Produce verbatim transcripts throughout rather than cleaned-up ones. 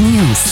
News.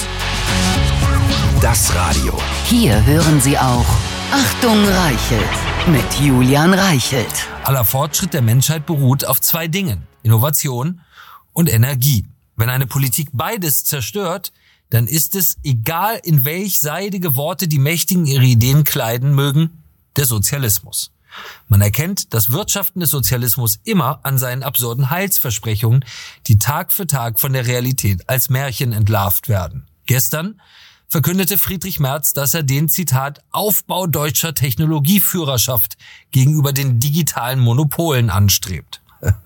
Das Radio. Hier hören Sie auch Achtung Reichelt mit Julian Reichelt. Aller Fortschritt der Menschheit beruht auf zwei Dingen: Innovation und Energie. Wenn eine Politik beides zerstört, dann ist es, egal in welch seidige Worte die Mächtigen ihre Ideen kleiden mögen, der Sozialismus. Man erkennt das Wirtschaften des Sozialismus immer an seinen absurden Heilsversprechungen, die Tag für Tag von der Realität als Märchen entlarvt werden. Gestern verkündete Friedrich Merz, dass er den, Zitat, Aufbau deutscher Technologieführerschaft gegenüber den digitalen Monopolen anstrebt.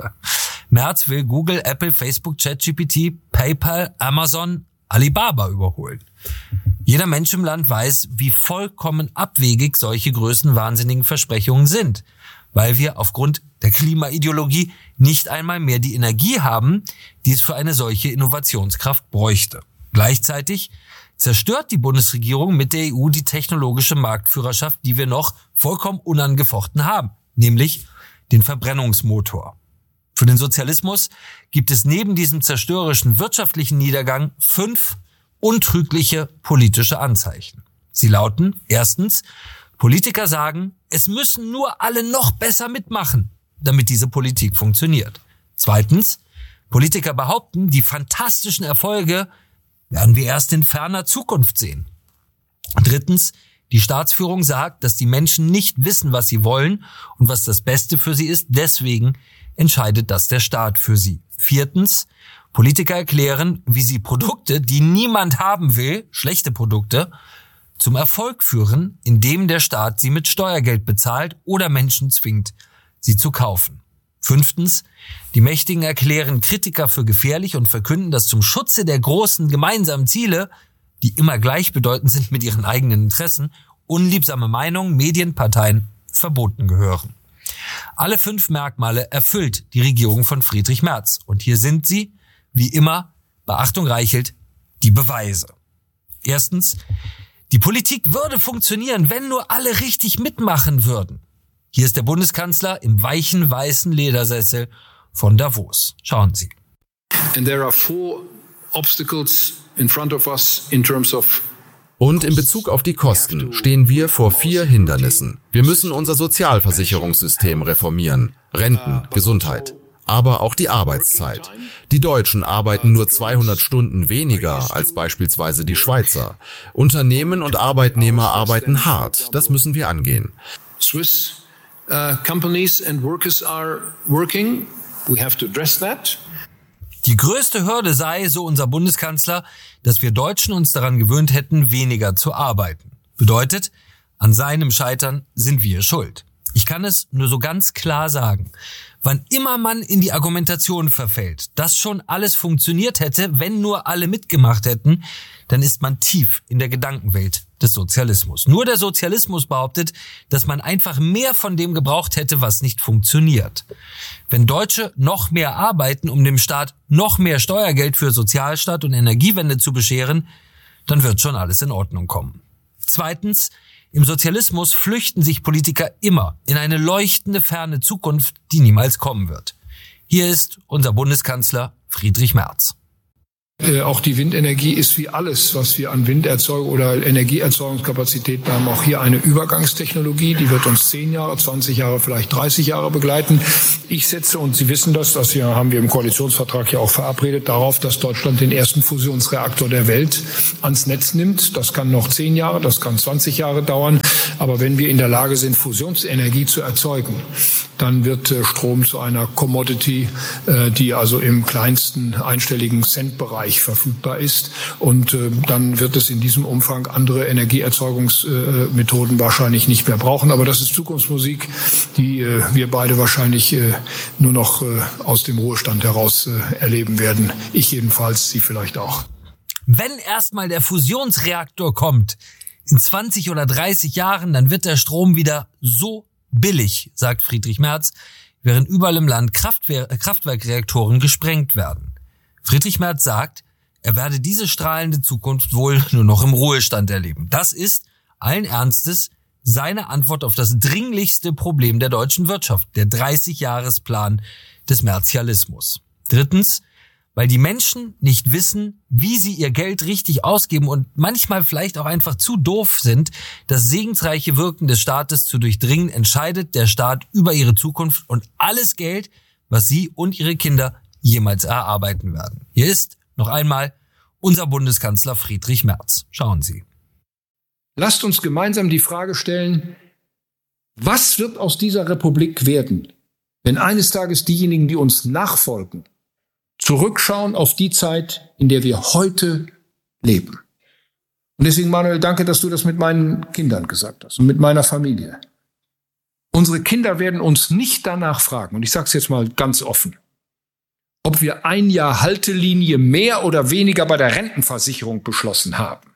Merz will Google, Apple, Facebook, ChatGPT, PayPal, Amazon, Alibaba überholen. Jeder Mensch im Land weiß, wie vollkommen abwegig solche größenwahnsinnigen Versprechungen sind, weil wir aufgrund der Klimaideologie nicht einmal mehr die Energie haben, die es für eine solche Innovationskraft bräuchte. Gleichzeitig zerstört die Bundesregierung mit der E U die technologische Marktführerschaft, die wir noch vollkommen unangefochten haben, nämlich den Verbrennungsmotor. Für den Sozialismus gibt es neben diesem zerstörerischen wirtschaftlichen Niedergang fünf untrügliche politische Anzeichen. Sie lauten: Erstens, Politiker sagen, es müssen nur alle noch besser mitmachen, damit diese Politik funktioniert. Zweitens, Politiker behaupten, die fantastischen Erfolge werden wir erst in ferner Zukunft sehen. Drittens, die Staatsführung sagt, dass die Menschen nicht wissen, was sie wollen und was das Beste für sie ist. Deswegen entscheidet das der Staat für sie. Viertens, Politiker erklären, wie sie Produkte, die niemand haben will, schlechte Produkte, zum Erfolg führen, indem der Staat sie mit Steuergeld bezahlt oder Menschen zwingt, sie zu kaufen. Fünftens, die Mächtigen erklären Kritiker für gefährlich und verkünden, dass zum Schutze der großen gemeinsamen Ziele, die immer gleichbedeutend sind mit ihren eigenen Interessen, unliebsame Meinungen, Medien, Parteien verboten gehören. Alle fünf Merkmale erfüllt die Regierung von Friedrich Merz. Und hier sind sie, wie immer, bei Achtung Reichelt, die Beweise. Erstens, die Politik würde funktionieren, wenn nur alle richtig mitmachen würden. Hier ist der Bundeskanzler im weichen, weißen Ledersessel von Davos. Schauen Sie. And there are four obstacles in front of us in terms of Und in Bezug auf die Kosten stehen wir vor vier Hindernissen. Wir müssen unser Sozialversicherungssystem reformieren, Renten, Gesundheit, aber auch die Arbeitszeit. Die Deutschen arbeiten nur zweihundert Stunden weniger als beispielsweise die Schweizer. Unternehmen und Arbeitnehmer arbeiten hart, das müssen wir angehen. Swiss uh, companies and workers are working. We have to address that. Die größte Hürde sei, so unser Bundeskanzler, dass wir Deutschen uns daran gewöhnt hätten, weniger zu arbeiten. Bedeutet, an seinem Scheitern sind wir schuld. Ich kann es nur so ganz klar sagen. Wann immer man in die Argumentation verfällt, dass schon alles funktioniert hätte, wenn nur alle mitgemacht hätten, dann ist man tief in der Gedankenwelt des Sozialismus. Nur der Sozialismus behauptet, dass man einfach mehr von dem gebraucht hätte, was nicht funktioniert. Wenn Deutsche noch mehr arbeiten, um dem Staat noch mehr Steuergeld für Sozialstaat und Energiewende zu bescheren, dann wird schon alles in Ordnung kommen. Zweitens, im Sozialismus flüchten sich Politiker immer in eine leuchtende ferne Zukunft, die niemals kommen wird. Hier ist unser Bundeskanzler Friedrich Merz. Äh, auch die Windenergie ist wie alles, was wir an Winderzeugung oder Energieerzeugungskapazitäten haben, auch hier eine Übergangstechnologie. Die wird uns zehn Jahre, zwanzig Jahre, vielleicht dreißig Jahre begleiten. Ich setze, und Sie wissen das, das hier haben wir im Koalitionsvertrag ja auch verabredet, darauf, dass Deutschland den ersten Fusionsreaktor der Welt ans Netz nimmt. Das kann noch zehn Jahre, das kann zwanzig Jahre dauern. Aber wenn wir in der Lage sind, Fusionsenergie zu erzeugen, dann wird äh, Strom zu einer Commodity, äh, die also im kleinsten einstelligen Centbereich verfügbar ist. Und äh, dann wird es in diesem Umfang andere Energieerzeugungsmethoden äh, wahrscheinlich nicht mehr brauchen. Aber das ist Zukunftsmusik, die äh, wir beide wahrscheinlich äh, nur noch äh, aus dem Ruhestand heraus äh, erleben werden. Ich jedenfalls, Sie vielleicht auch. Wenn erstmal der Fusionsreaktor kommt, in zwanzig oder dreißig Jahren, dann wird der Strom wieder so billig, sagt Friedrich Merz, während überall im Land Kraftwer- Kraftwerkreaktoren gesprengt werden. Friedrich Merz sagt, er werde diese strahlende Zukunft wohl nur noch im Ruhestand erleben. Das ist, allen Ernstes, seine Antwort auf das dringlichste Problem der deutschen Wirtschaft, der dreißig-Jahres-Plan des Merzialismus. Drittens, weil die Menschen nicht wissen, wie sie ihr Geld richtig ausgeben und manchmal vielleicht auch einfach zu doof sind, das segensreiche Wirken des Staates zu durchdringen, entscheidet der Staat über ihre Zukunft und alles Geld, was sie und ihre Kinder jemals erarbeiten werden. Hier ist noch einmal unser Bundeskanzler Friedrich Merz. Schauen Sie. Lasst uns gemeinsam die Frage stellen, was wird aus dieser Republik werden, wenn eines Tages diejenigen, die uns nachfolgen, zurückschauen auf die Zeit, in der wir heute leben. Und deswegen, Manuel, danke, dass du das mit meinen Kindern gesagt hast und mit meiner Familie. Unsere Kinder werden uns nicht danach fragen, und ich sage es jetzt mal ganz offen, ob wir ein Jahr Haltelinie mehr oder weniger bei der Rentenversicherung beschlossen haben.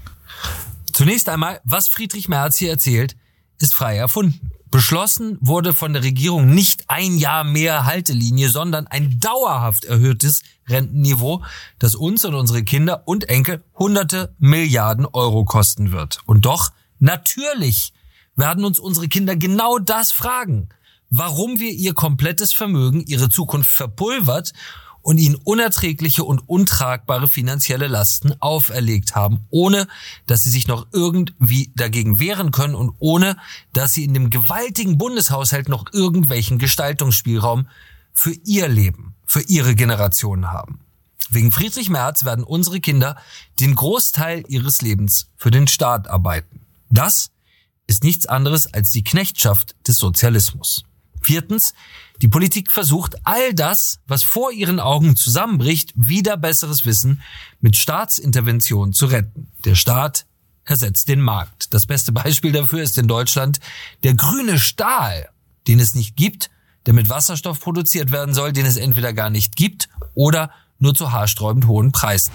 Zunächst einmal, was Friedrich Merz hier erzählt, ist frei erfunden. Beschlossen wurde von der Regierung nicht ein Jahr mehr Haltelinie, sondern ein dauerhaft erhöhtes Rentenniveau, das uns und unsere Kinder und Enkel hunderte Milliarden Euro kosten wird. Und doch, natürlich werden uns unsere Kinder genau das fragen, warum wir ihr komplettes Vermögen, ihre Zukunft verpulvert und ihnen unerträgliche und untragbare finanzielle Lasten auferlegt haben, ohne dass sie sich noch irgendwie dagegen wehren können und ohne dass sie in dem gewaltigen Bundeshaushalt noch irgendwelchen Gestaltungsspielraum für ihr Leben, für ihre Generation haben. Wegen Friedrich Merz werden unsere Kinder den Großteil ihres Lebens für den Staat arbeiten. Das ist nichts anderes als die Knechtschaft des Sozialismus. Viertens, die Politik versucht, all das, was vor ihren Augen zusammenbricht, wider besseres Wissen mit Staatsintervention zu retten. Der Staat ersetzt den Markt. Das beste Beispiel dafür ist in Deutschland der grüne Stahl, den es nicht gibt, der mit Wasserstoff produziert werden soll, den es entweder gar nicht gibt oder nur zu haarsträubend hohen Preisen.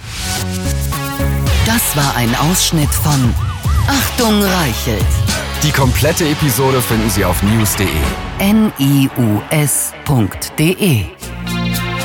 Das war ein Ausschnitt von Achtung Reichelt. Die komplette Episode finden Sie auf news punkt de. N I U S punkt de